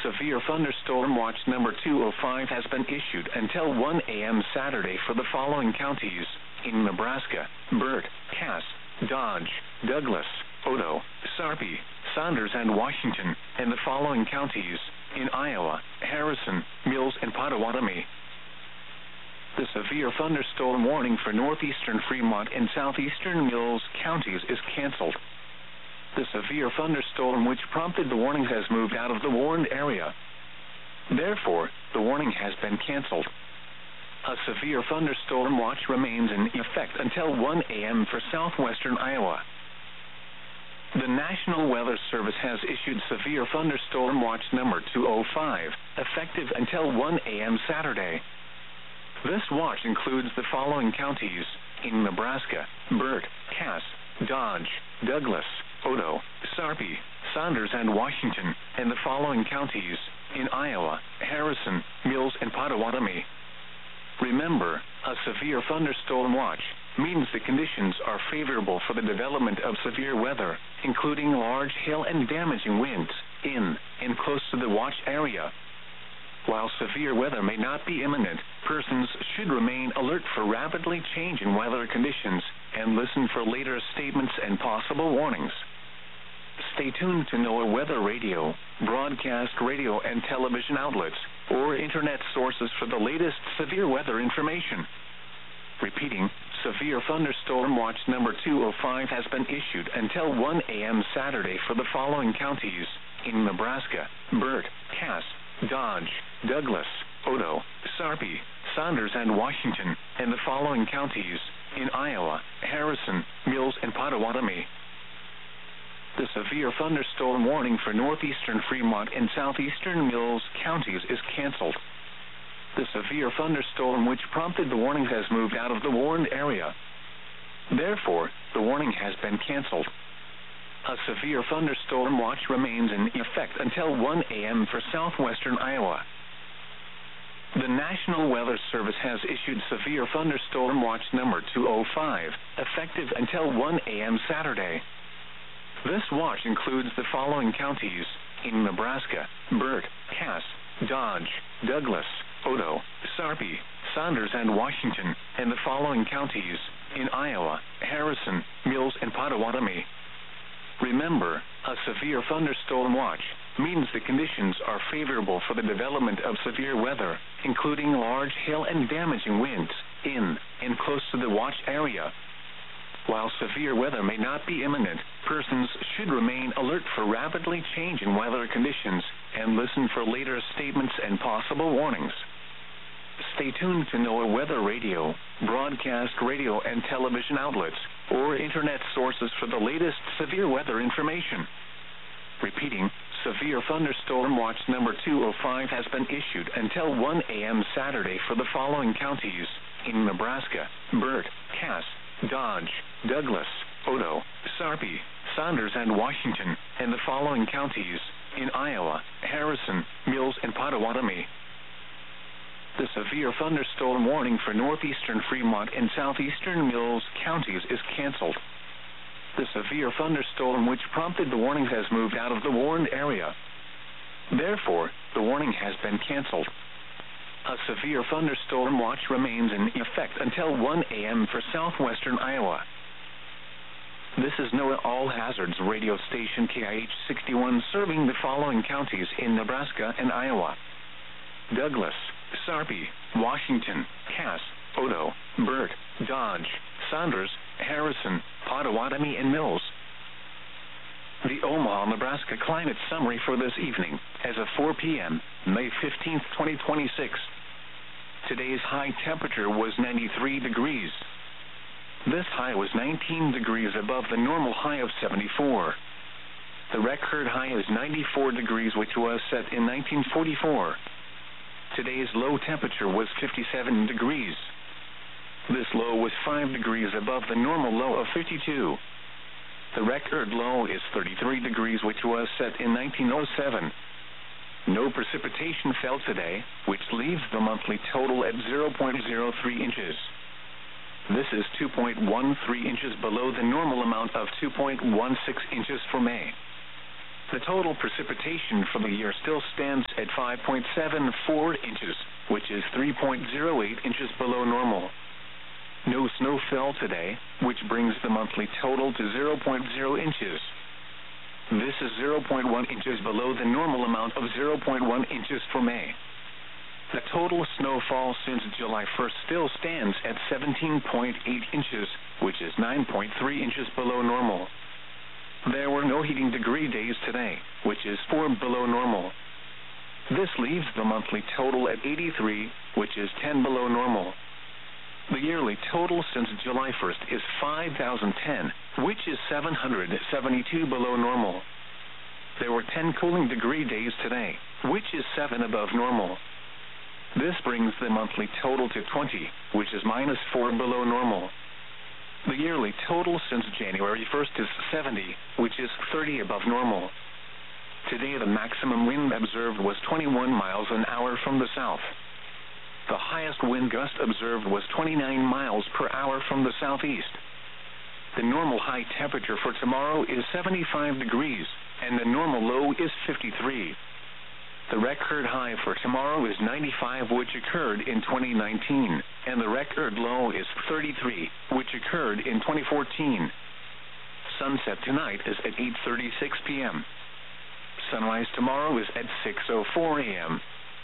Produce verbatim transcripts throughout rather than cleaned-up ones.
severe thunderstorm watch number two oh five has been issued until one a m Saturday for the following counties in Nebraska: Burt, Cass, Dodge, Douglas, Otoe, Sarpy, Saunders, and Washington, and the following counties in Iowa: Harrison, Mills, and Pottawatomie. The severe thunderstorm warning for northeastern Fremont and southeastern Mills counties is canceled. The severe thunderstorm which prompted the warnings has moved out of the warned area. Therefore, the warning has been canceled. A severe thunderstorm watch remains in effect until one a m for southwestern Iowa. The National Weather Service has issued severe thunderstorm watch number two oh five, effective until one a m Saturday. This watch includes the following counties in Nebraska: Burt, Cass, Dodge, Douglas, Otoe, Sarpy, Saunders, and Washington, and the following counties in Iowa: Harrison, Mills, and Pottawatomie. Remember, a severe thunderstorm watch means the conditions are favorable for the development of severe weather, including large hail and damaging winds, in and close to the watch area. While severe weather may not be imminent, persons should remain alert for rapidly changing weather conditions and listen for later statements and possible warnings. Stay tuned to NOAA Weather Radio, broadcast radio and television outlets, or internet sources for the latest severe weather information. Repeating, severe thunderstorm watch number two oh five has been issued until one a m Saturday for the following counties in Nebraska: Burt, Cass, Dodge, Douglas, Otoe, Sarpy, Saunders, and Washington, and the following counties in Iowa: Harrison, Mills, and Pottawatomie. The severe thunderstorm warning for northeastern Fremont and southeastern Mills counties is canceled. The severe thunderstorm which prompted the warnings has moved out of the warned area. Therefore, the warning has been canceled. A severe thunderstorm watch remains in effect until one a m for southwestern Iowa. The National Weather Service has issued severe thunderstorm watch number two oh five, effective until one a m Saturday. This watch includes the following counties in Nebraska: Burt, Cass, Dodge, Douglas, Otoe, Sarpy, Saunders, and Washington, and the following counties in Iowa: Harrison, Mills, and Pottawatomie. Remember, a severe thunderstorm watch means the conditions are favorable for the development of severe weather, including large hail and damaging winds, in and close to the watch area. While severe weather may not be imminent, persons should remain alert for rapidly changing weather conditions and listen for later statements and possible warnings. Stay tuned to NOAA Weather Radio, broadcast radio and television outlets, or internet sources for the latest severe weather information. Repeating, severe thunderstorm watch number two oh five has been issued until one a m Saturday for the following counties in Nebraska: Burt, Cass, Dodge, Douglas, Otoe, Sarpy, Saunders, and Washington, and the following counties in Iowa: Harrison, Mills, and Pottawatomie. The severe thunderstorm warning for northeastern Fremont and southeastern Mills counties is canceled. The severe thunderstorm which prompted the warnings has moved out of the warned area. Therefore, the warning has been canceled. A severe thunderstorm watch remains in effect until one a m for southwestern Iowa. This is NOAA All Hazards radio station K I H sixty-one, serving the following counties in Nebraska and Iowa: Douglas, Sarpy, Washington, Cass, Otoe, Burt, Dodge, Saunders, Harrison, Pottawatomie, and Mills. The Omaha, Nebraska climate summary for this evening, as of four p m, May fifteenth, twenty twenty-six. Today's high temperature was ninety-three degrees. This high was nineteen degrees above the normal high of seventy-four. The record high is ninety-four degrees, which was set in nineteen forty-four. Today's low temperature was fifty-seven degrees. This low was five degrees above the normal low of fifty-two. The record low is thirty-three degrees, which was set in nineteen oh seven. No precipitation fell today, which leaves the monthly total at zero point zero three inches. This is two point one three inches below the normal amount of two point one six inches for May. The total precipitation for the year still stands at five point seven four inches, which is three point zero eight inches below normal. No snow fell today, which brings the monthly total to zero point zero inches. This is zero point one inches below the normal amount of zero point one inches for May. The total snowfall since July first still stands at seventeen point eight inches, which is nine point three inches below normal. There were no heating degree days today, which is four below normal. This leaves the monthly total at eighty-three, which is ten below normal. The yearly total since July first is five thousand ten, which is seven hundred seventy-two below normal. There were ten cooling degree days today, which is seven above normal. This brings the monthly total to twenty, which is minus four below normal. The yearly total since January first is seventy, which is thirty above normal. Today the maximum wind observed was twenty-one miles an hour from the south. The highest wind gust observed was twenty-nine miles per hour from the southeast. The normal high temperature for tomorrow is seventy-five degrees, and the normal low is fifty-three. The record high for tomorrow is ninety-five, which occurred in twenty nineteen, and the record low is thirty-three, which occurred in twenty fourteen. Sunset tonight is at eight thirty-six p m Sunrise tomorrow is at six oh four a m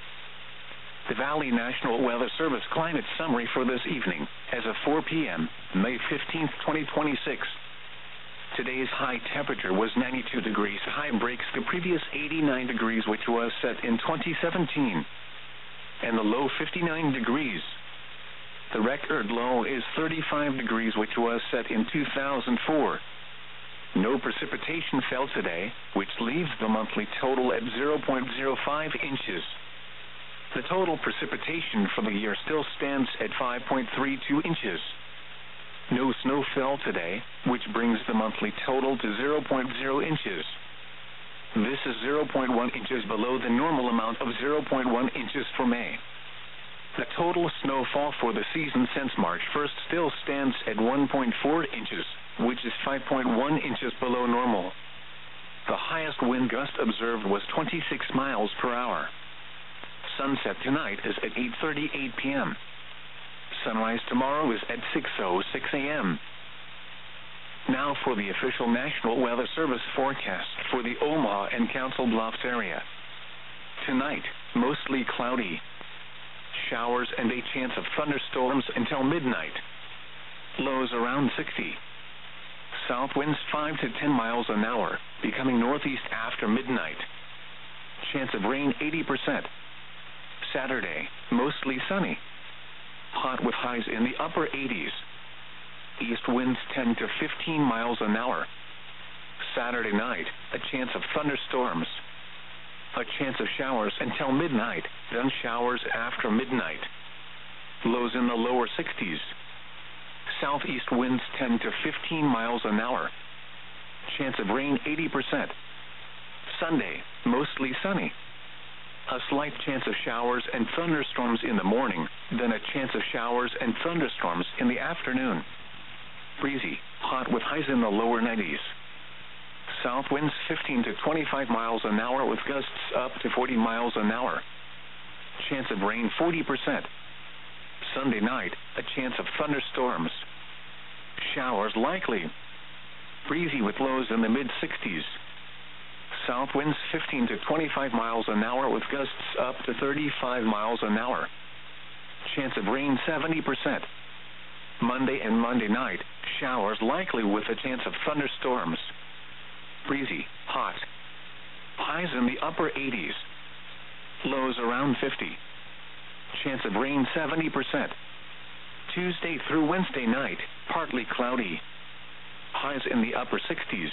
The Valley National Weather Service climate summary for this evening, as of four p m, May fifteenth, twenty twenty-six. Today's high temperature was ninety-two degrees. High breaks the previous eighty-nine degrees, which was set in twenty seventeen, and the low fifty-nine degrees. The record low is thirty-five degrees, which was set in two thousand four. No precipitation fell today, which leaves the monthly total at zero point zero five inches. The total precipitation for the year still stands at five point three two inches. No snow fell today, which brings the monthly total to zero point zero inches. This is zero point one inches below the normal amount of zero point one inches for May. The total snowfall for the season since March first still stands at one point four inches, which is five point one inches below normal. The highest wind gust observed was twenty-six miles per hour. Sunset tonight is at eight thirty-eight p m Sunrise tomorrow is at six oh six a m Now for the official National Weather Service forecast for the Omaha and Council Bluffs area. Tonight, mostly cloudy. Showers and a chance of thunderstorms until midnight. Lows around sixty. South winds five to ten miles an hour, becoming northeast after midnight. Chance of rain eighty percent. Saturday, mostly sunny. Hot with highs in the upper eighties. East winds ten to fifteen miles an hour. Saturday night, a chance of thunderstorms. A chance of showers until midnight, then showers after midnight. Lows in the lower sixties. Southeast winds ten to fifteen miles an hour. Chance of rain eighty percent. Sunday, mostly sunny. A slight chance of showers and thunderstorms in the morning, then a chance of showers and thunderstorms in the afternoon. Breezy, hot with highs in the lower nineties. South winds fifteen to twenty-five miles an hour with gusts up to forty miles an hour. Chance of rain forty percent. Sunday night, a chance of thunderstorms. Showers likely. Breezy with lows in the mid-sixties. South winds fifteen to twenty-five miles an hour with gusts up to thirty-five miles an hour. Chance of rain seventy percent. Monday and Monday night, showers likely with a chance of thunderstorms. Breezy, hot. Highs in the upper eighties. Lows around fifty. Chance of rain seventy percent. Tuesday through Wednesday night, partly cloudy. Highs in the upper sixties.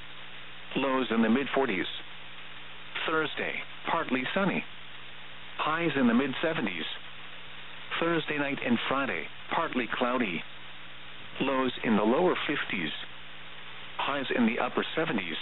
Lows in the mid-forties. Thursday, partly sunny. Highs in the mid-seventies. Thursday night and Friday, partly cloudy. Lows in the lower fifties. Highs in the upper seventies.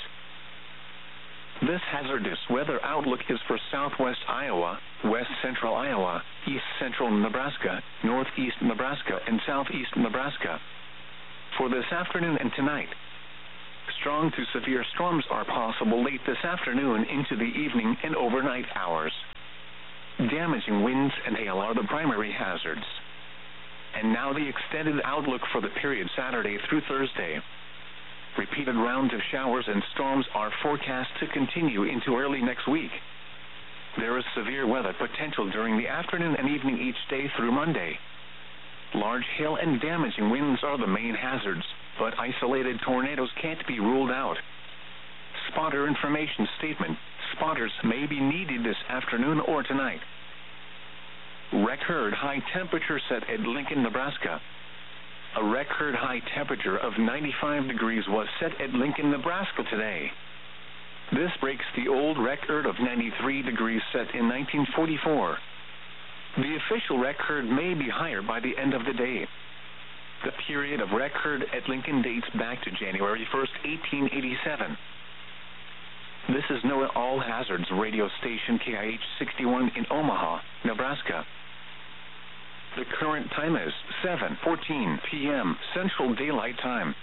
This hazardous weather outlook is for southwest Iowa, west central Iowa, east central Nebraska, northeast Nebraska, and southeast Nebraska. For this afternoon and tonight, Strong to severe storms are possible late this afternoon into the evening and overnight hours. Damaging winds and hail are the primary hazards. And now the extended outlook for the period Saturday through Thursday. Repeated rounds of showers and storms are forecast to continue into early next week. There is severe weather potential during the afternoon and evening each day through Monday. Large hail and damaging winds are the main hazards, but isolated tornadoes can't be ruled out. Spotter information statement: spotters may be needed this afternoon or tonight. Record high temperature set at Lincoln, Nebraska. A record high temperature of ninety-five degrees was set at Lincoln, Nebraska today. This breaks the old record of ninety-three degrees set in nineteen forty-four. The official record may be higher by the end of the day. The period of record at Lincoln dates back to January first, eighteen eighty-seven. This is NOAA All Hazards radio station K I H sixty-one in Omaha, Nebraska. The current time is seven fourteen p m Central Daylight Time.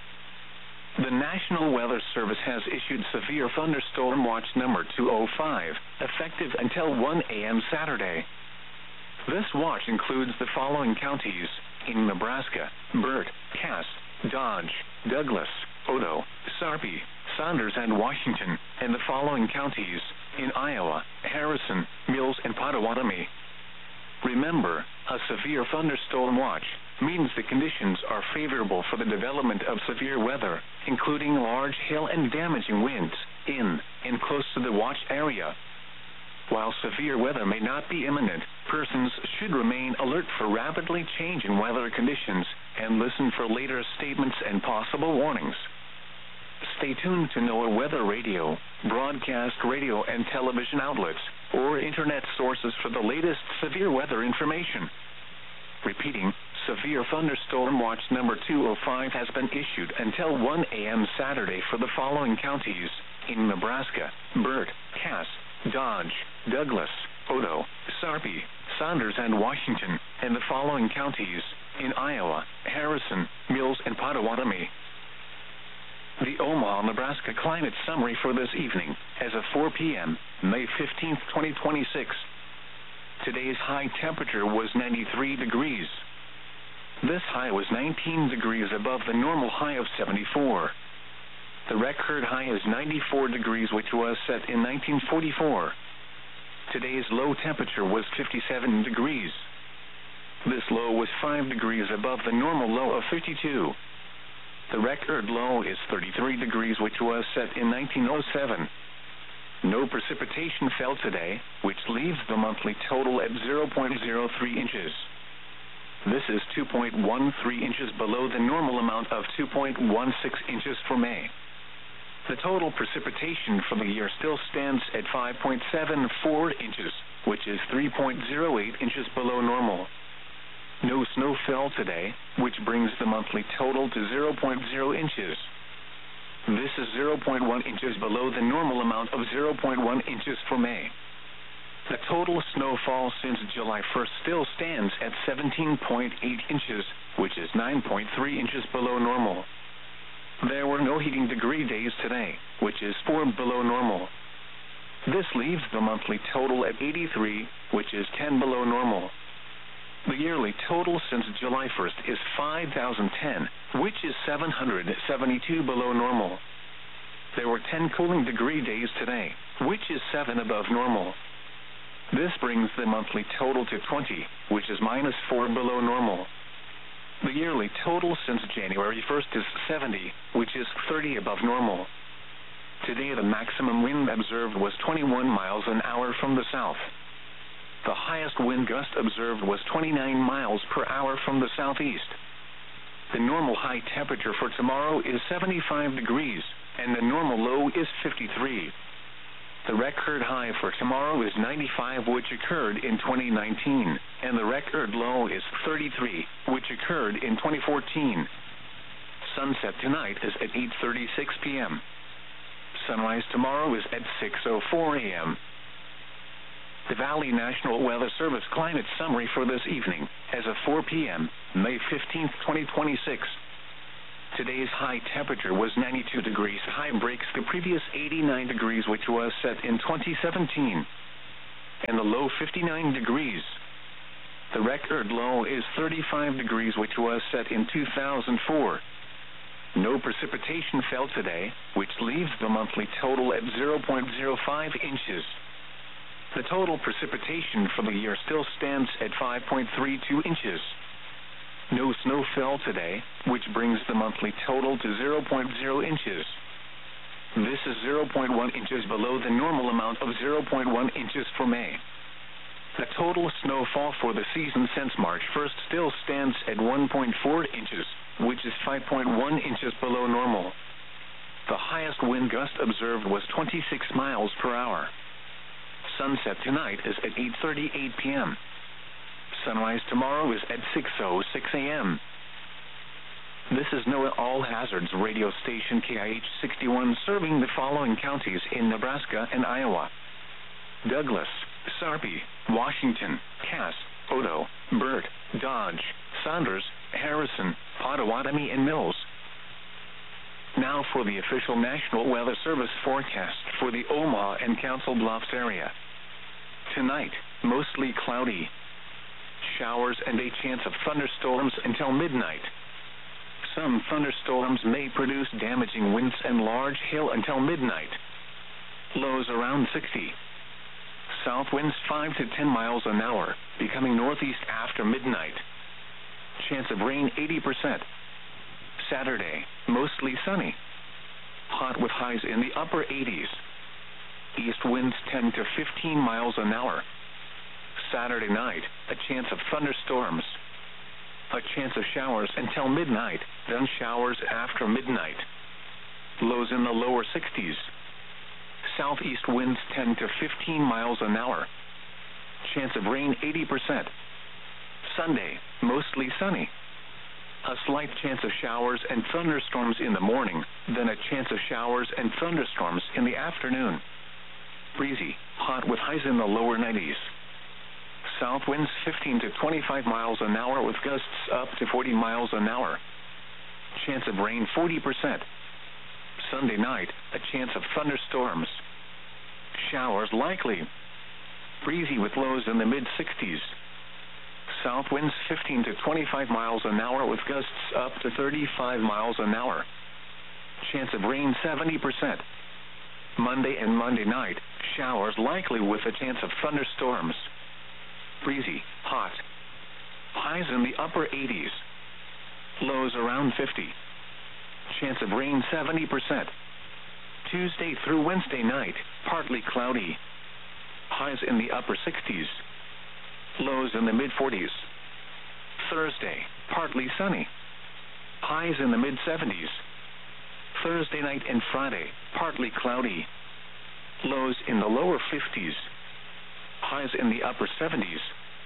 The National Weather Service has issued severe thunderstorm watch number two oh five, effective until one a m Saturday. This watch includes the following counties in Nebraska: Burt, Cass, Dodge, Douglas, Odo, Sarpy, Saunders, and Washington, and the following counties in Iowa: Harrison, Mills, and Potawatomi. Remember, a severe thunderstorm watch means the conditions are favorable for the development of severe weather, including large hail and damaging winds, in and close to the watch area. While severe weather may not be imminent, persons should remain alert for rapidly changing weather conditions and listen for later statements and possible warnings. Stay tuned to NOAA Weather Radio, broadcast radio and television outlets, or internet sources for the latest severe weather information. Repeating, severe thunderstorm watch number two oh five has been issued until one a m Saturday for the following counties in Nebraska: Burt, Cass, Dodge, Douglas, Odo, Sarpy, Saunders, and Washington, and the following counties in Iowa: Harrison, Mills, and Potawatomi. The Omaha, Nebraska climate summary for this evening, as of four p m, May fifteenth, twenty twenty-six. Today's high temperature was ninety-three degrees. This high was nineteen degrees above the normal high of seventy-four. The record high is ninety-four degrees, which was set in nineteen forty-four. Today's low temperature was fifty-seven degrees. This low was five degrees above the normal low of fifty-two. The record low is thirty-three degrees, which was set in nineteen oh seven. No precipitation fell today, which leaves the monthly total at zero point zero three inches. This is two point one three inches below the normal amount of two point one six inches for May. The total precipitation for the year still stands at five point seven four inches, which is three point zero eight inches below normal. No snow fell today, which brings the monthly total to zero point zero inches. This is zero point one inches below the normal amount of zero point one inches for May. The total snowfall since July first still stands at seventeen point eight inches, which is nine point three inches below normal. There were no heating degree days today, which is four below normal. This leaves the monthly total at eighty-three, which is ten below normal. The yearly total since July first is five thousand ten, which is seven hundred seventy-two below normal. There were ten cooling degree days today, which is seven above normal. This brings the monthly total to twenty, which is minus four below normal. The yearly total since January first is seventy, which is thirty above normal. Today the maximum wind observed was twenty-one miles an hour from the south. The highest wind gust observed was twenty-nine miles per hour from the southeast. The normal high temperature for tomorrow is seventy-five degrees, and the normal low is fifty-three. The record high for tomorrow is ninety-five, which occurred in twenty nineteen, and the record low is thirty-three, which occurred in twenty fourteen. Sunset tonight is at eight thirty-six p m Sunrise tomorrow is at six oh four a m The Valley National Weather Service climate summary for this evening, as of four p m May fifteenth, twenty twenty-six. Today's high temperature was ninety-two degrees. High breaks the previous eighty-nine degrees, which was set in twenty seventeen. And the low fifty-nine degrees. The record low is thirty-five degrees, which was set in two thousand four. No precipitation fell today, which leaves the monthly total at zero point zero five inches. The total precipitation for the year still stands at five point three two inches. No snow fell today, which brings the monthly total to zero point zero inches. This is zero point one inches below the normal amount of zero point one inches for May. The total snowfall for the season since March first still stands at one point four inches, which is five point one inches below normal. The highest wind gust observed was twenty-six miles per hour. Sunset tonight is at eight thirty-eight p m Sunrise tomorrow is at six oh six a m This is NOAA All Hazards radio station K I H sixty-one, serving the following counties in Nebraska and Iowa: Douglas, Sarpy, Washington, Cass, Otoe, Burt, Dodge, Saunders, Harrison, Pottawatomie, and Mills. Now for the official National Weather Service forecast for the Omaha and Council Bluffs area. Tonight, mostly cloudy. Showers and a chance of thunderstorms until midnight. Some thunderstorms may produce damaging winds and large hail until midnight. Lows around sixty. South winds five to ten miles an hour, becoming northeast after midnight. Chance of rain eighty percent. Saturday, mostly sunny. Hot with highs in the upper eighties. East winds ten to fifteen miles an hour. Saturday night, a chance of thunderstorms. A chance of showers until midnight, then showers after midnight. Lows in the lower sixties. Southeast winds ten to fifteen miles an hour. Chance of rain eighty percent. Sunday, mostly sunny. A slight chance of showers and thunderstorms in the morning, then a chance of showers and thunderstorms in the afternoon. Breezy, hot with highs in the lower nineties. South winds fifteen to twenty-five miles an hour with gusts up to forty miles an hour. Chance of rain forty percent. Sunday night, a chance of thunderstorms. Showers likely. Breezy with lows in the mid-sixties. South winds fifteen to twenty-five miles an hour with gusts up to thirty-five miles an hour. Chance of rain seventy percent. Monday and Monday night, showers likely with a chance of thunderstorms. Breezy, hot. Highs in the upper eighties. Lows around fifty. Chance of rain seventy percent. Tuesday through Wednesday night, partly cloudy. Highs in the upper sixties. Lows in the mid-forties. Thursday, partly sunny. Highs in the mid-seventies. Thursday night and Friday, partly cloudy. Lows in the lower fifties. Highs in the upper seventies.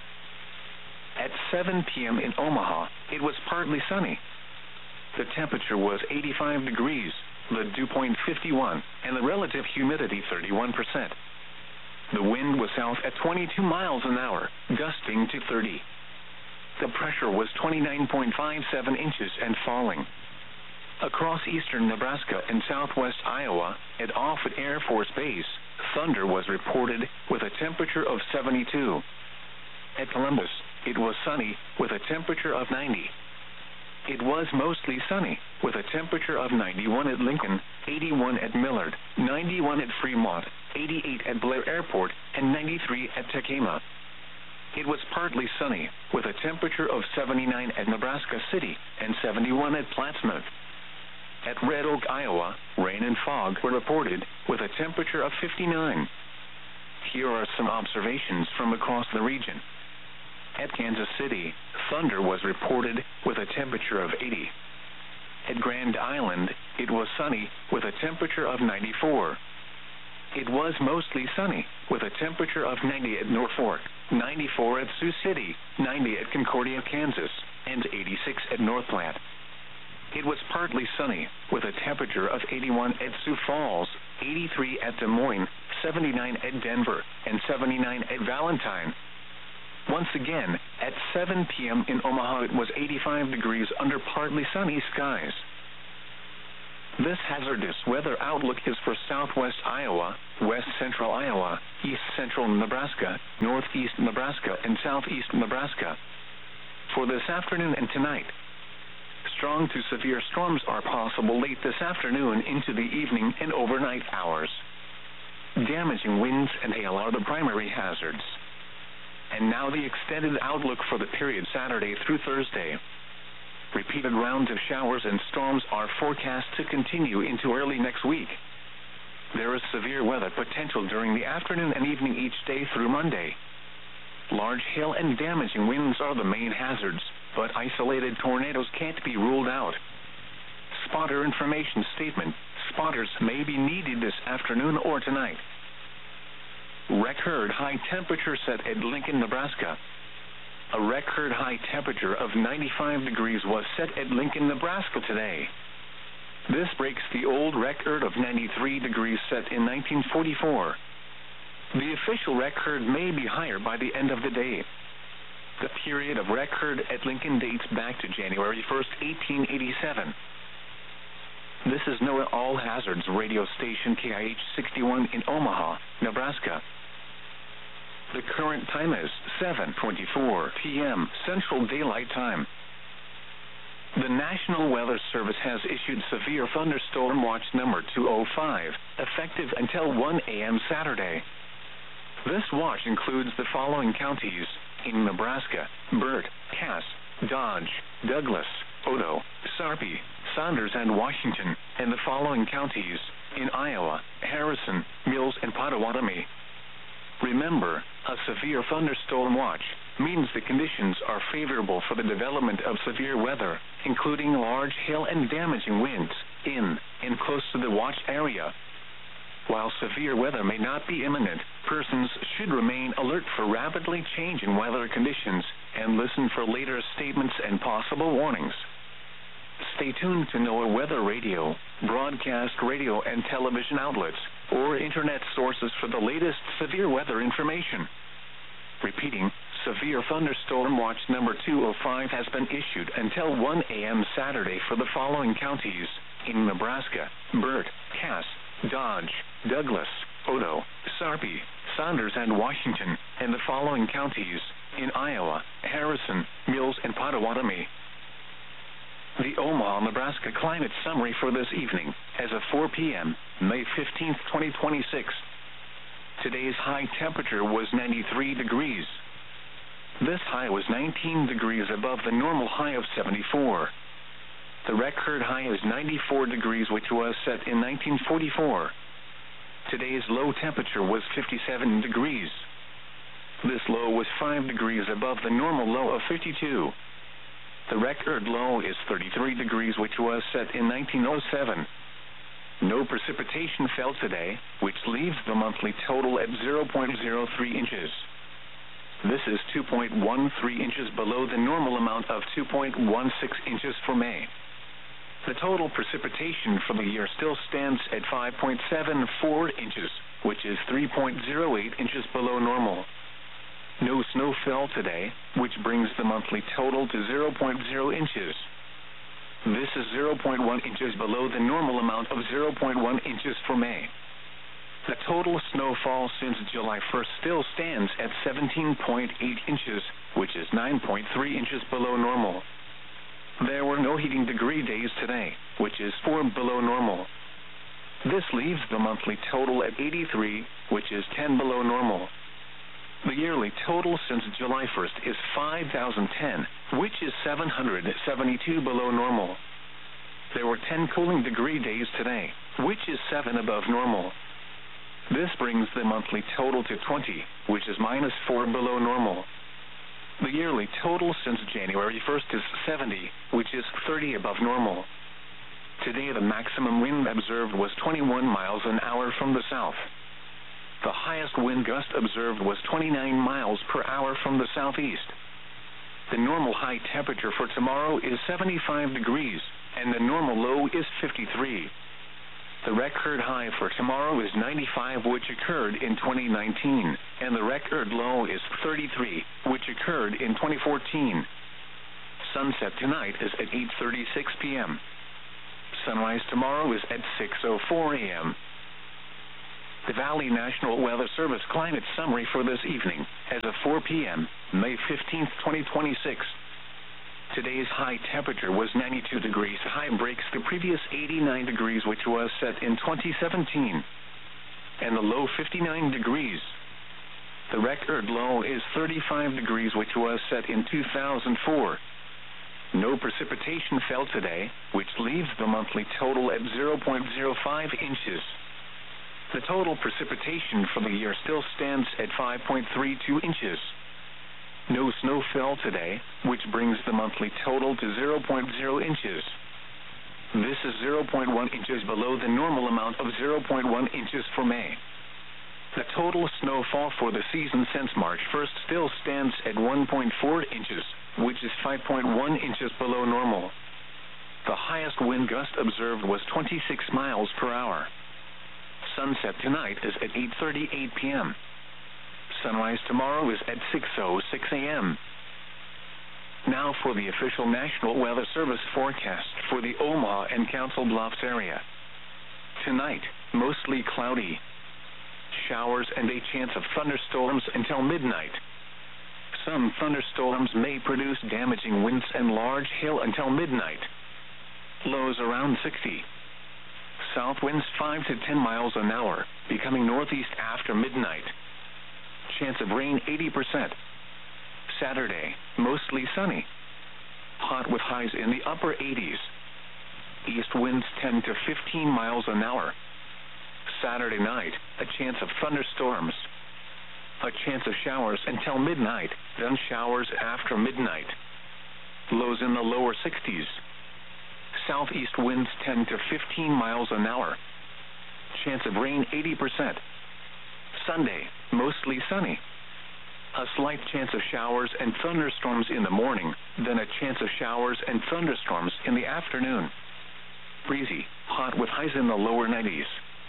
At seven p m in Omaha, it was partly sunny. The temperature was eighty-five degrees, the dew point fifty-one, and the relative humidity thirty-one percent. The wind was south at twenty-two miles an hour, gusting to thirty. The pressure was twenty-nine point five seven inches and falling. Across eastern Nebraska and southwest Iowa, at Offutt Air Force Base, thunder was reported with a temperature of seventy-two. At Columbus, it was sunny with a temperature of ninety. It was mostly sunny with a temperature of ninety-one at Lincoln, eighty-one at Millard, ninety-one at Fremont, eighty-eight at Blair Airport, and ninety-three at Tekema. It was partly sunny with a temperature of seventy-nine at Nebraska City and seventy-one at Plattsmouth. At Red Oak, Iowa, rain and fog were reported with a temperature of fifty-nine. Here are some observations from across the region. At Kansas City, thunder was reported with a temperature of eighty. At Grand Island, it was sunny with a temperature of ninety-four. It was mostly sunny with a temperature of ninety at Norfolk, ninety-four at Sioux City, ninety at Concordia, Kansas, and eighty-six at North Platte. It was partly sunny with a temperature of eighty-one at Sioux Falls, eighty-three at Des Moines, seventy-nine at Denver, and seventy-nine at Valentine. Once again, at seven p m in Omaha, it was eighty-five degrees under partly sunny skies. This hazardous weather outlook is for southwest Iowa, west central Iowa, east central Nebraska, northeast Nebraska, and southeast Nebraska. For this afternoon and tonight, strong to severe storms are possible late this afternoon into the evening and overnight hours. Damaging winds and hail are the primary hazards. And now the extended outlook for the period Saturday through Thursday. Repeated rounds of showers and storms are forecast to continue into early next week. There is severe weather potential during the afternoon and evening each day through Monday. Large hail and damaging winds are the main hazards, but isolated tornadoes can't be ruled out. Spotter information statement: spotters may be needed this afternoon or tonight. Record high temperature set at Lincoln, Nebraska. A record high temperature of ninety-five degrees was set at Lincoln, Nebraska today. This breaks the old record of ninety-three degrees set in nineteen forty-four. The official record may be higher by the end of the day. The period of record at Lincoln dates back to January first, eighteen eighty-seven. This is NOAA All Hazards radio station K I H sixty-one in Omaha, Nebraska. The current time is seven twenty-four p.m. Central Daylight Time. The National Weather Service has issued Severe Thunderstorm Watch number two oh five, effective until one a.m. Saturday. This watch includes the following counties in Nebraska: Burt, Cass, Dodge, Douglas, Odo, Sarpy, Saunders, and Washington, and the following counties in Iowa: Harrison, Mills, and Pottawatomie. Remember, a severe thunderstorm watch means the conditions are favorable for the development of severe weather, including large hail and damaging winds, in and close to the watch area. While severe weather may not be imminent, persons should remain alert for rapidly changing weather conditions and listen for later statements and possible warnings. Stay tuned to NOAA Weather Radio, broadcast radio and television outlets, or internet sources for the latest severe weather information. Repeating, Severe Thunderstorm Watch number two oh five has been issued until one a.m. Saturday for the following counties in Nebraska: Burt, Cass, Dodge, Douglas, Odo, Sarpy, Saunders, and Washington, and the following counties in Iowa: Harrison, Mills, and Pottawatomie. The Omaha, Nebraska climate summary for this evening, as of four p.m., May fifteenth, twenty twenty-six. Today's high temperature was ninety-three degrees. This high was nineteen degrees above the normal high of seventy-four. The record high is ninety-four degrees, which was set in nineteen forty-four. Today's low temperature was fifty-seven degrees. This low was five degrees above the normal low of fifty-two. The record low is thirty-three degrees, which was set in nineteen oh seven. No precipitation fell today, which leaves the monthly total at zero point zero three inches. This is two point one three inches below the normal amount of two point one six inches for May. The total precipitation for the year still stands at five point seven four inches, which is three point zero eight inches below normal. No snow fell today, which brings the monthly total to zero point zero inches. This is zero point one inches below the normal amount of zero point one inches for May. The total snowfall since July first still stands at seventeen point eight inches, which is nine point three inches below normal. There were no heating degree days today, which is four below normal. This leaves the monthly total at eighty-three, which is ten below normal. The yearly total since July first is five thousand ten, which is seven hundred seventy-two below normal. There were ten cooling degree days today, which is seven above normal. This brings the monthly total to twenty, which is minus four below normal. The yearly total since January first is seventy, which is thirty above normal. Today the maximum wind observed was twenty-one miles an hour from the south. The highest wind gust observed was twenty-nine miles per hour from the southeast. The normal high temperature for tomorrow is seventy-five degrees, and the normal low is fifty-three. The record high for tomorrow is ninety-five, which occurred in twenty nineteen, and the record low is thirty-three, which occurred in twenty fourteen. Sunset tonight is at eight thirty-six p.m. Sunrise tomorrow is at six oh four a.m. The Valley National Weather Service climate summary for this evening, as of four p.m., May fifteenth, twenty twenty-six. Today's high temperature was ninety-two degrees. High breaks the previous eighty-nine degrees, which was set in twenty seventeen. And the low fifty-nine degrees. The record low is thirty-five degrees, which was set in two thousand four. No precipitation fell today, which leaves the monthly total at zero point zero five inches. The total precipitation for the year still stands at five point three two inches. No snow fell today, which brings the monthly total to zero point zero inches. This is zero point one inches below the normal amount of zero point one inches for May. The total snowfall for the season since March first still stands at one point four inches, which is five point one inches below normal. The highest wind gust observed was twenty-six miles per hour. Sunset tonight is at eight thirty-eight p.m. Sunrise tomorrow is at six oh six a.m. Now for the official National Weather Service forecast for the Omaha and Council Bluffs area. Tonight, mostly cloudy. Showers and a chance of thunderstorms until midnight. Some thunderstorms may produce damaging winds and large hail until midnight. Lows around sixty. South winds five to ten miles an hour, becoming northeast after midnight. Chance of rain eighty percent. Saturday, mostly sunny. Hot with highs in the upper eighties. East winds ten to fifteen miles an hour. Saturday night, a chance of thunderstorms. A chance of showers until midnight, then showers after midnight. Lows in the lower sixties. Southeast winds ten to fifteen miles an hour. Chance of rain eighty percent. Sunday, mostly sunny. A slight chance of showers and thunderstorms in the morning, then a chance of showers and thunderstorms in the afternoon. Breezy, hot with highs in the lower nineties.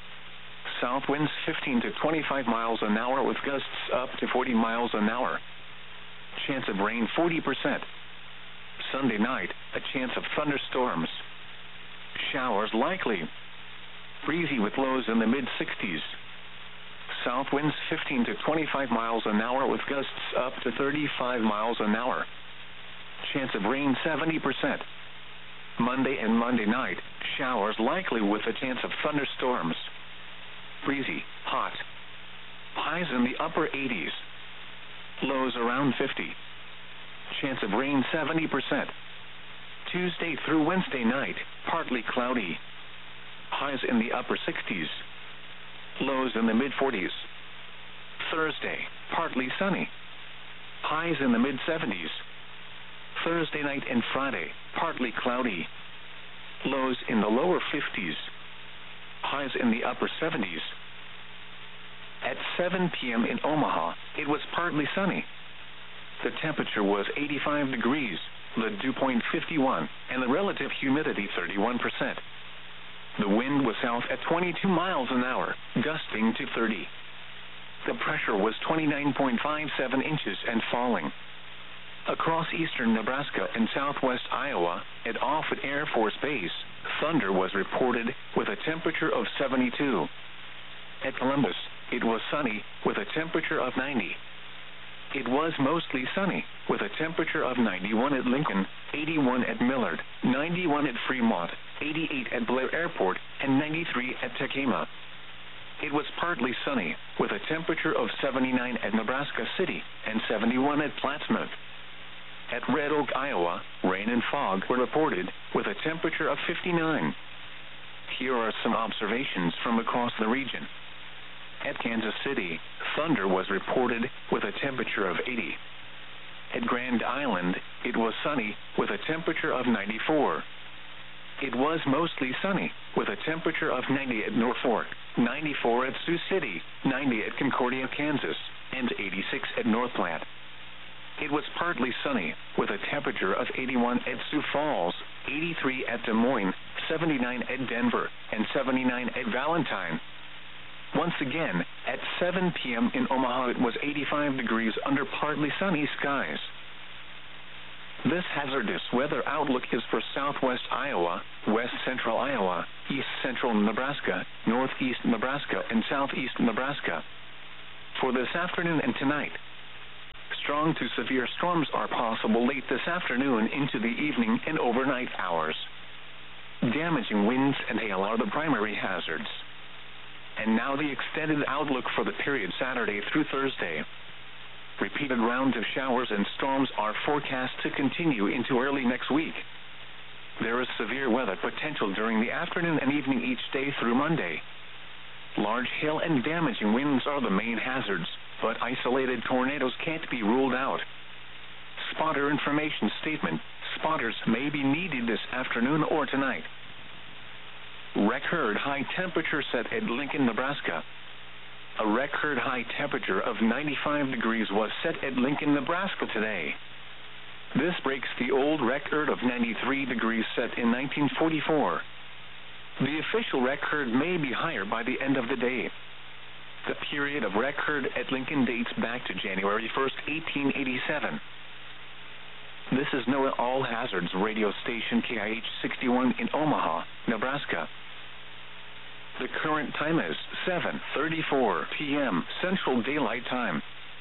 South winds fifteen to twenty-five miles an hour with gusts up to forty miles an hour. Chance of rain forty percent. Sunday night, a chance of thunderstorms. Showers likely. Breezy with lows in the mid-sixties. South winds fifteen to twenty-five miles an hour with gusts up to thirty-five miles an hour. Chance of rain seventy percent. Monday and Monday night, showers likely with a chance of thunderstorms. Breezy, hot. Highs in the upper eighties. Lows around fifty. Chance of rain seventy percent. Tuesday through Wednesday night, partly cloudy. Highs in the upper sixties. Lows in the mid-forties. Thursday, partly sunny. Highs in the mid-seventies. Thursday night and Friday, partly cloudy. Lows in the lower fifties. Highs in the upper seventies. At seven p.m. in Omaha, it was partly sunny. The temperature was eighty-five degrees, the dew point fifty-one, and the relative humidity thirty-one percent. The wind was south at twenty-two miles an hour, gusting to thirty. The pressure was twenty-nine point five seven inches and falling. Across eastern Nebraska and southwest Iowa, at Offutt Air Force Base, thunder was reported with a temperature of seventy-two. At Columbus, it was sunny with a temperature of ninety. It was mostly sunny with a temperature of ninety-one at Lincoln, eighty-one at Millard, ninety-one at Fremont, eighty-eight at Blair Airport, and ninety-three at Tekema. It was partly sunny with a temperature of seventy-nine at Nebraska City and seventy-one at Plattsmouth. At Red Oak, Iowa, rain and fog were reported with a temperature of fifty-nine. Here are some observations from across the region. At Kansas City, thunder was reported with a temperature of eighty. At Grand Island, it was sunny with a temperature of ninety-four. It was mostly sunny with a temperature of ninety at Norfolk, ninety-four at Sioux City, ninety at Concordia, Kansas, and eighty-six at North Platte. It was partly sunny with a temperature of eighty-one at Sioux Falls, eighty-three at Des Moines, seventy-nine at Denver, and seventy-nine at Valentine. Once again, at seven p.m. in Omaha, it was eighty-five degrees under partly sunny skies. This hazardous weather outlook is for southwest Iowa, west central Iowa, east central Nebraska, northeast Nebraska, and southeast Nebraska. For this afternoon and tonight, strong to severe storms are possible late this afternoon into the evening and overnight hours. Damaging winds and hail are the primary hazards. And now the extended outlook for the period Saturday through Thursday. Repeated rounds of showers and storms are forecast to continue into early next week. There is severe weather potential during the afternoon and evening each day through Monday. Large hail and damaging winds are the main hazards, but isolated tornadoes can't be ruled out. Spotter information statement: spotters may be needed this afternoon or tonight. Record high temperature set at Lincoln, Nebraska. A record high temperature of ninety-five degrees was set at Lincoln, Nebraska today. This breaks the old record of ninety-three degrees set in nineteen forty-four. The official record may be higher by the end of the day. The period of record at Lincoln dates back to January first, eighteen eighty-seven. This is NOAA All Hazards radio station K I H sixty-one in Omaha, Nebraska. The current time is seven thirty-four p m Central Daylight Time.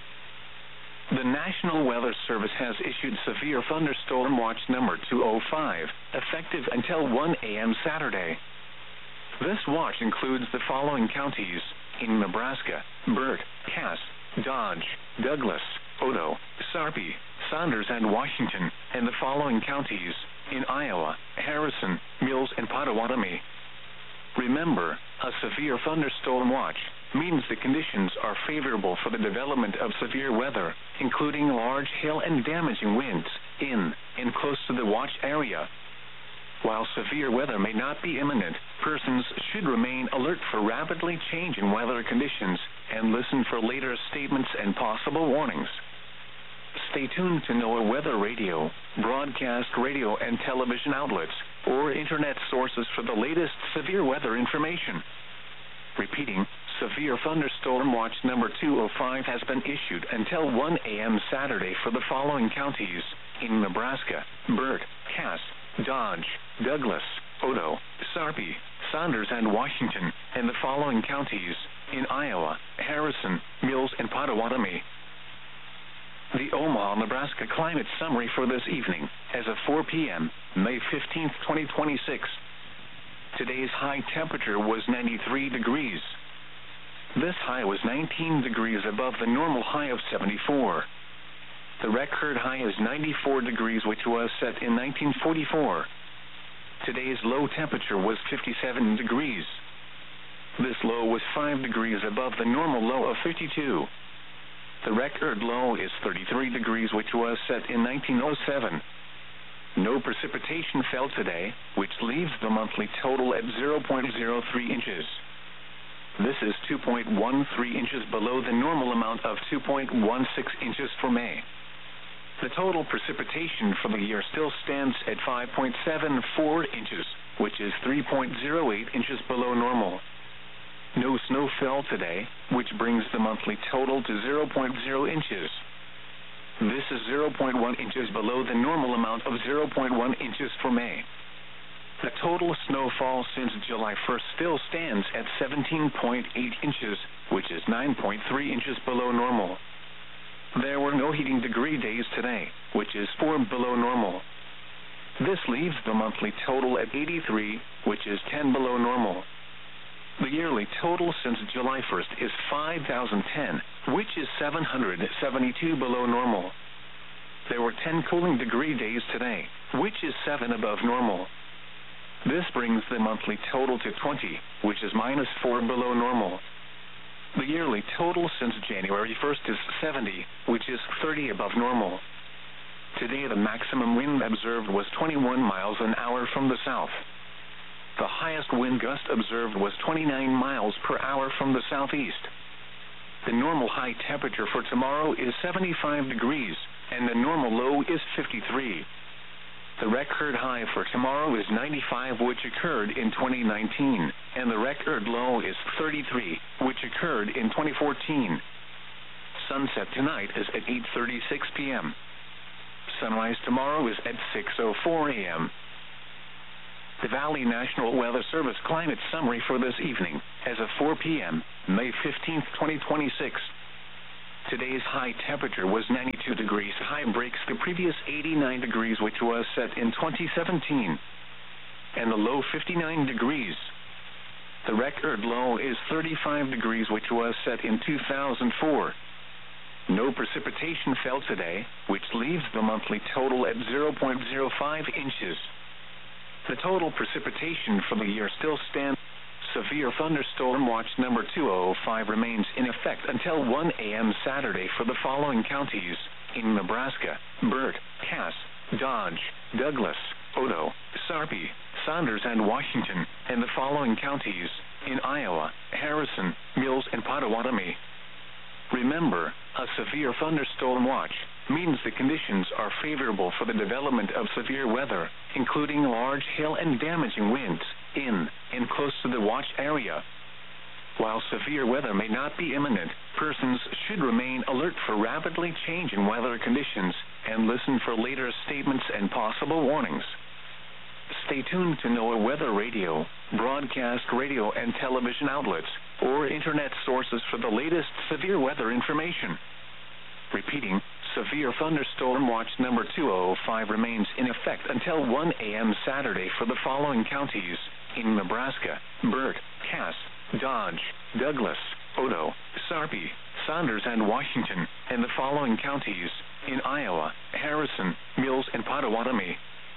The National Weather Service has issued severe thunderstorm watch number two oh five, effective until one a m Saturday. This watch includes the following counties in Nebraska: Burt, Cass, Dodge, Douglas, Odo, Sarpy, Saunders, and Washington, and the following counties in Iowa: Harrison, Mills, and Pottawatomie. Remember, a severe thunderstorm watch means the conditions are favorable for the development of severe weather, including large hail and damaging winds, in and close to the watch area. While severe weather may not be imminent, persons should remain alert for rapidly changing weather conditions and listen for later statements and possible warnings. Stay tuned to NOAA Weather Radio, broadcast radio and television outlets, or internet sources for the latest severe weather information. Repeating, severe thunderstorm watch number two oh five has been issued until one a m Saturday for the following counties in Nebraska: Burt, Cass, Dodge, Douglas, Odo, Sarpy, Saunders, and Washington, and the following counties in Iowa: Harrison, Mills, and Pottawatomie. The Omaha, Nebraska climate summary for this evening, as of four p m, May fifteenth, twenty twenty-six. Today's high temperature was ninety-three degrees. This high was nineteen degrees above the normal high of seventy-four. The record high is ninety-four degrees, which was set in nineteen forty-four. Today's low temperature was fifty-seven degrees. This low was five degrees above the normal low of fifty-two. The record low is thirty-three degrees, which was set in nineteen oh seven. No precipitation fell today, which leaves the monthly total at zero point zero three inches. This is two point one three inches below the normal amount of two point one six inches for May. The total precipitation for the year still stands at five point seven four inches, which is three point zero eight inches below normal. No snow fell today, which brings the monthly total to zero point zero inches. This is zero point one inches below the normal amount of zero point one inches for May. The total snowfall since July first still stands at seventeen point eight inches, which is nine point three inches below normal. There were no heating degree days today, which is four below normal. This leaves the monthly total at eighty-three, which is ten below normal. The yearly total since July first is five thousand ten, which is seven hundred seventy-two below normal. There were ten cooling degree days today, which is seven above normal. This brings the monthly total to twenty, which is minus four below normal. The yearly total since January first is seventy, which is thirty above normal. Today the maximum wind observed was twenty-one miles an hour from the south. The highest wind gust observed was twenty-nine miles per hour from the southeast. The normal high temperature for tomorrow is seventy-five degrees, and the normal low is fifty-three. The record high for tomorrow is ninety-five, which occurred in twenty nineteen, and the record low is thirty-three, which occurred in twenty fourteen. Sunset tonight is at eight thirty-six p m Sunrise tomorrow is at six oh four a.m. The Valley National Weather Service climate summary for this evening, as of four p.m., May fifteenth, twenty twenty-six. Today's high temperature was ninety-two degrees. High breaks the previous eighty-nine degrees, which was set in twenty seventeen. And the low fifty-nine degrees. The record low is thirty-five degrees, which was set in two thousand four. No precipitation fell today, which leaves the monthly total at zero point zero five inches. The total precipitation for the year still stands. Severe thunderstorm watch number two oh five remains in effect until one a.m. Saturday for the following counties in Nebraska: Burt, Cass, Dodge, Douglas, Odo, Sarpy, Saunders, and Washington, and the following counties in Iowa: Harrison, Mills, and Potawatomi. Remember, a severe thunderstorm watch means the conditions are favorable for the development of severe weather, including large hail and damaging winds, in and close to the watch area. While severe weather may not be imminent, persons should remain alert for rapidly changing weather conditions and listen for later statements and possible warnings. Stay tuned to NOAA Weather Radio, broadcast radio and television outlets, or internet sources for the latest severe weather information. Repeating, severe thunderstorm watch number two oh five remains in effect until one a.m. Saturday for the following counties in Nebraska: Burt, Cass, Dodge, Douglas, Odo, Sarpy, Saunders, and Washington, and the following counties in Iowa: Harrison, Mills, and Potawatomi.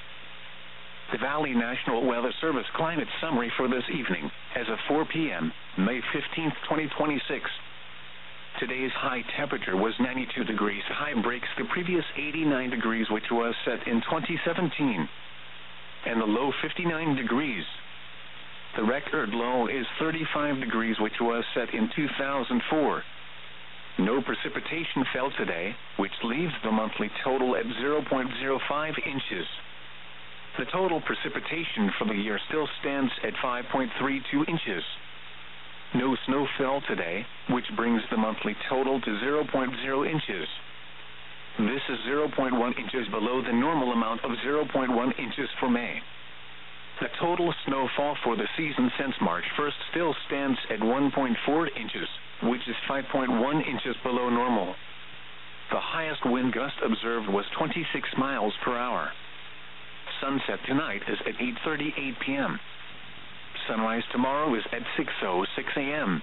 The Valley National Weather Service climate summary for this evening, as of four p.m., May fifteenth, twenty twenty-six. Today's high temperature was ninety-two degrees. High breaks the previous eighty-nine degrees, which was set in twenty seventeen. And the low fifty-nine degrees. The record low is thirty-five degrees, which was set in two thousand four. No precipitation fell today, which leaves the monthly total at zero point zero five inches. The total precipitation for the year still stands at five point three two inches. No snow fell today, which brings the monthly total to zero point zero inches. This is zero point one inches below the normal amount of zero point one inches for May. The total snowfall for the season since March first still stands at one point four inches, which is five point one inches below normal. The highest wind gust observed was twenty-six miles per hour. Sunset tonight is at eight thirty-eight p.m. Sunrise tomorrow is at six oh six a.m.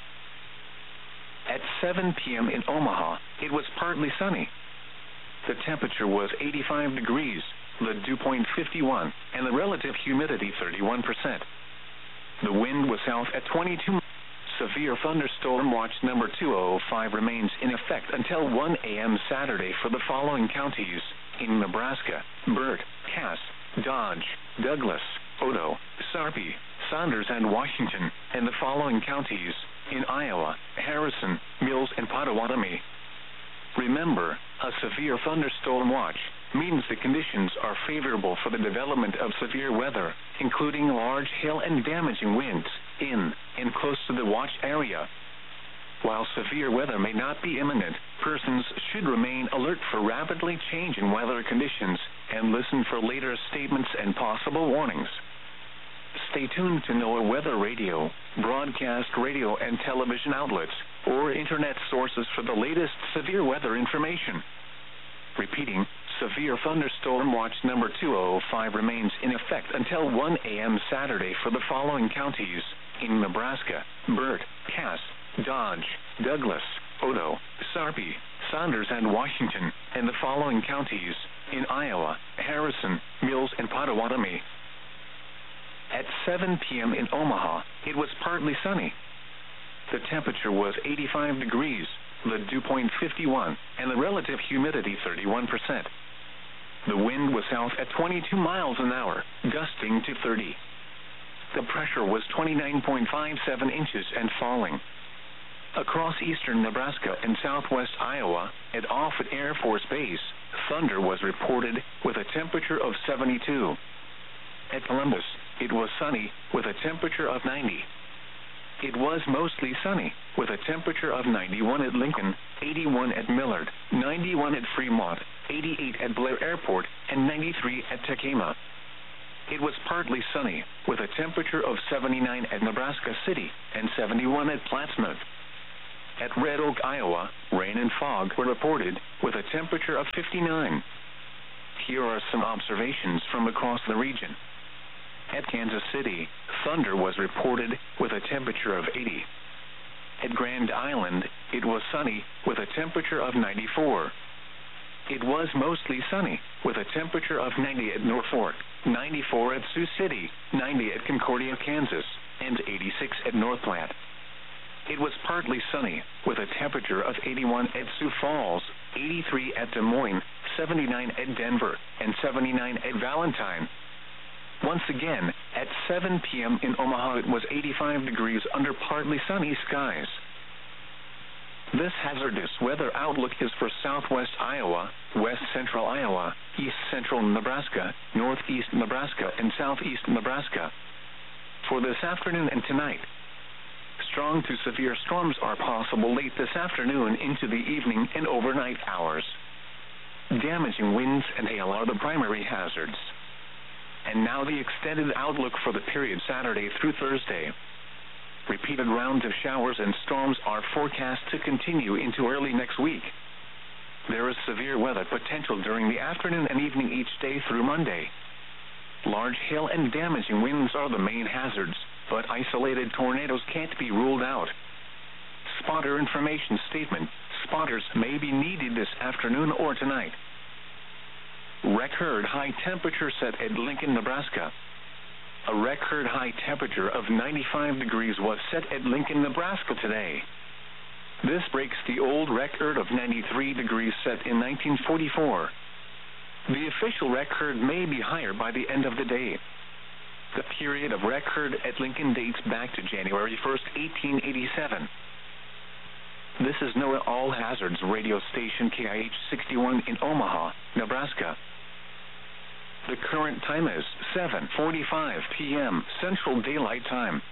At seven p.m. in Omaha, it was partly sunny. The temperature was eighty-five degrees, the dew point fifty-one, and the relative humidity thirty-one percent. The wind was south at twenty-two. Severe thunderstorm watch number two oh five remains in effect until one a.m. Saturday for the following counties in Nebraska: Burt, Cass, Dodge, Douglas, Odo, Sarpy, Saunders, and Washington, and the following counties in Iowa: Harrison, Mills, and Potawatomi. Remember, a severe thunderstorm watch means the conditions are favorable for the development of severe weather, including large hail and damaging winds, in and close to the watch area. While severe weather may not be imminent, persons should remain alert for rapidly changing weather conditions and listen for later statements and possible warnings. Stay tuned to NOAA Weather Radio, broadcast radio and television outlets, or internet sources for the latest severe weather information. Repeating, severe thunderstorm watch number two oh five remains in effect until one a.m. Saturday for the following counties in Nebraska: Burt, Cass, Dodge, Douglas, Odo, Sarpy, Saunders, and Washington, and the following counties in Iowa: Harrison, Mills, and Potawatomi. At seven p.m. in Omaha, it was partly sunny. The temperature was eighty-five degrees, the dew point fifty-one, and the relative humidity thirty-one percent. The wind was south at twenty-two miles an hour, gusting to thirty. The pressure was twenty-nine point five seven inches and falling. Across eastern Nebraska and southwest Iowa, at Offutt Air Force Base, thunder was reported with a temperature of seventy-two. At Columbus, it was sunny with a temperature of ninety. it was mostly sunny, with a temperature of ninety-one at Lincoln, eighty-one at Millard, ninety-one at Fremont, eighty-eight at Blair Airport, and ninety-three at Tekema. It was partly sunny, with a temperature of seventy-nine at Nebraska City and seventy-one at Plattsmouth. At Red Oak, Iowa, rain and fog were reported, with a temperature of fifty-nine. Here are some observations from across the region. At Kansas City, thunder was reported, with a temperature of eighty. At Grand Island, it was sunny, with a temperature of ninety-four. It was mostly sunny, with a temperature of ninety at Norfolk, ninety-four at Sioux City, ninety at Concordia, Kansas, and eighty-six at North Platte. It was partly sunny, with a temperature of eighty-one at Sioux Falls, eighty-three at Des Moines, seventy-nine at Denver, and seventy-nine at Valentine. Once again, at seven p m in Omaha it was eighty-five degrees under partly sunny skies. This hazardous weather outlook is for southwest Iowa, west central Iowa, east central Nebraska, northeast Nebraska, and southeast Nebraska. For this afternoon and tonight, strong to severe storms are possible late this afternoon into the evening and overnight hours. Damaging winds and hail are the primary hazards. And now the extended outlook for the period Saturday through Thursday. Repeated rounds of showers and storms are forecast to continue into early next week. There is severe weather potential during the afternoon and evening each day through Monday. Large hail and damaging winds are the main hazards, but isolated tornadoes can't be ruled out. Spotter information statement: spotters may be needed this afternoon or tonight. Record high temperature set at Lincoln, Nebraska. A record high temperature of ninety-five degrees was set at Lincoln, Nebraska today. This breaks the old record of ninety-three degrees set in nineteen forty-four. The official record may be higher by the end of the day. The period of record at Lincoln dates back to January first, eighteen eighty-seven. This is NOAA All Hazards radio station K I H sixty-one in Omaha, Nebraska. The current time is seven forty-five p m Central Daylight Time.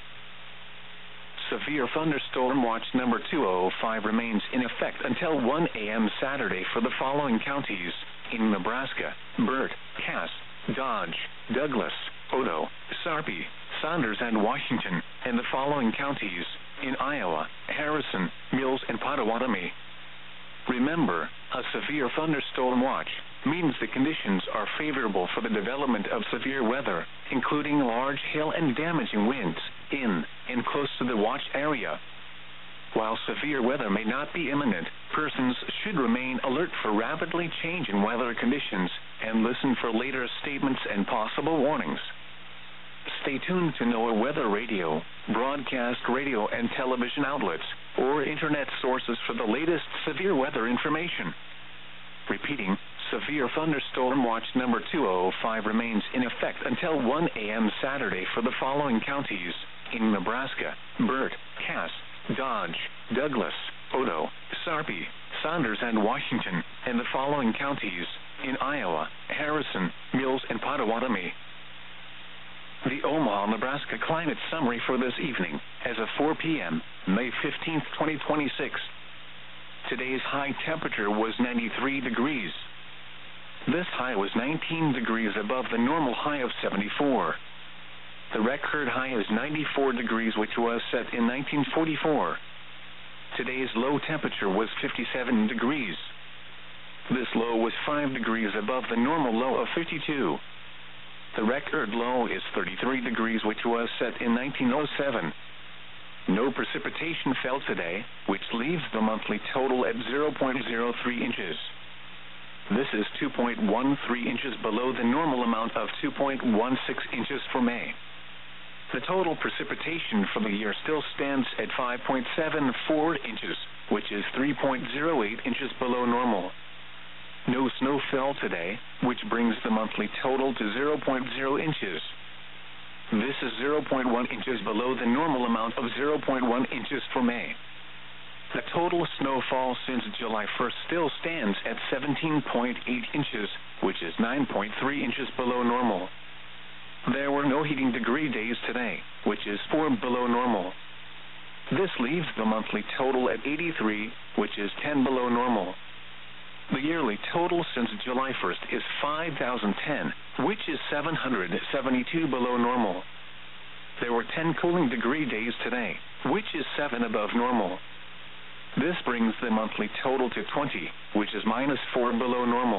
Severe thunderstorm watch number two oh five remains in effect until one a m Saturday for the following counties in Nebraska: Burt, Cass, Dodge, Douglas, Odo, Sarpy, Saunders, and Washington, and the following counties in Iowa: Harrison, Mills, and Potawatomi. Remember, a severe thunderstorm watch means the conditions are favorable for the development of severe weather, including large hail and damaging winds, in and close to the watch area. While severe weather may not be imminent, persons should remain alert for rapidly changing weather conditions and listen for later statements and possible warnings. Stay tuned to NOAA Weather Radio, broadcast radio and television outlets, or internet sources for the latest severe weather information. Repeating, severe thunderstorm watch number two oh five remains in effect until one a m Saturday for the following counties in Nebraska: Burt, Cass, Dodge, Douglas, Odo, Sarpy, Saunders, and Washington, and the following counties in Iowa: Harrison, Mills, and Potawatomi. The Omaha, Nebraska climate summary for this evening, as of four p m, May fifteenth, twenty twenty-six. Today's high temperature was ninety-three degrees. This high was nineteen degrees above the normal high of seventy-four. The record high is ninety-four degrees, which was set in nineteen forty-four. Today's low temperature was fifty-seven degrees. This low was five degrees above the normal low of fifty-two. The record low is thirty-three degrees, which was set in nineteen oh seven. No precipitation fell today, which leaves the monthly total at zero point zero three inches. This is two point one three inches below the normal amount of two point one six inches for May. The total precipitation for the year still stands at five point seven four inches, which is three point zero eight inches below normal. No snow fell today, which brings the monthly total to zero point zero inches. This is zero point one inches below the normal amount of zero point one inches for May. The total snowfall since July first still stands at seventeen point eight inches, which is nine point three inches below normal. There were no heating degree days today, which is four below normal. This leaves the monthly total at eighty-three, which is ten below normal. The yearly total since July first is five thousand ten, which is seven hundred seventy-two below normal. There were ten cooling degree days today, which is seven above normal. This brings the monthly total to twenty, which is minus four below normal.